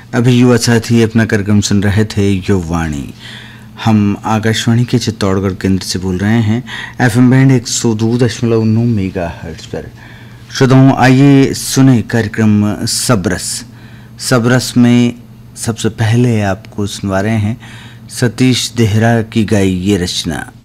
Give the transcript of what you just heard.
अभी युवा साथी अपना कार्यक्रम सुन रहे थे युवाणी। हम आकाशवाणी के चित्तौड़गढ़ केंद्र से बोल रहे हैं, एफएम बैंड 102.9 मेगाहर्ट्ज पर। श्रोताओं, आइए सुने कार्यक्रम सबरस में सबसे पहले आपको सुनवा रहे हैं सतीश देहरा की गाई ये रचना।